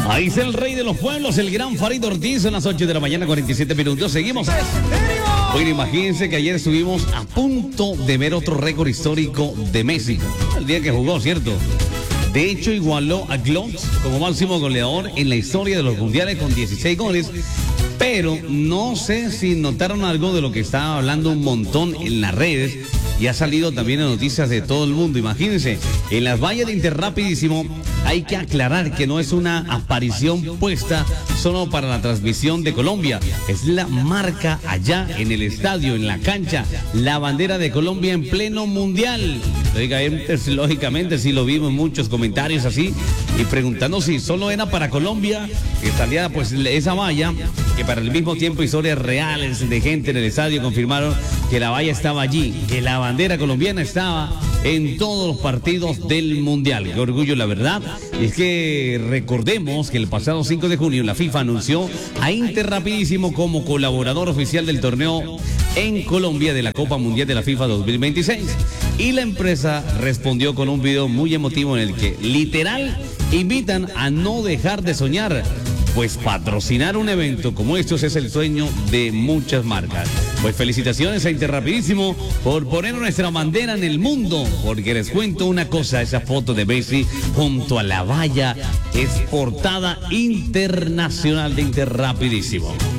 Ahí está el rey de los pueblos, el gran Farid Ortiz, son las 8 de la mañana, 47 minutos. Seguimos. Bueno, imagínense que ayer estuvimos a punto de ver otro récord histórico de Messi, el día que jugó, ¿cierto? De hecho, igualó a Klose como máximo goleador en la historia de los mundiales con 16 goles. Pero no sé si notaron algo de lo que estaba hablando un montón en las redes y ha salido también en noticias de todo el mundo. Imagínense, en las vallas de Interrapidísimo hay que aclarar que no es una aparición puesta solo para la transmisión de Colombia. Es la marca allá en el estadio, en la cancha, la bandera de Colombia en pleno mundial. Lógicamente sí lo vimos, muchos comentarios así y preguntando si solo era para Colombia, que salía pues esa valla, que para el mismo tiempo historias reales de gente en el estadio confirmaron que la valla estaba allí, que la bandera colombiana estaba en todos los partidos del mundial. Qué orgullo, la verdad. Y es que recordemos que el pasado 5 de junio la FIFA anunció a Interrapidísimo como colaborador oficial del torneo en Colombia de la Copa Mundial de la FIFA 2026. Y la empresa respondió con un video muy emotivo en el que literal invitan a no dejar de soñar, pues patrocinar un evento como estos es el sueño de muchas marcas. Pues felicitaciones a Interrapidísimo por poner nuestra bandera en el mundo, porque les cuento una cosa, esa foto de Messi junto a la valla es portada internacional de Interrapidísimo.